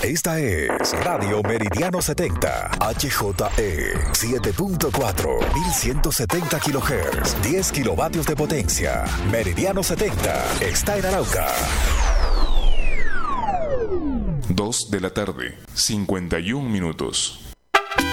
Esta es Radio Meridiano 70, HJE 7.4, 1170 kHz, 10 kilovatios de potencia. Meridiano 70 está en Arauca. 2 de la tarde, 51 minutos.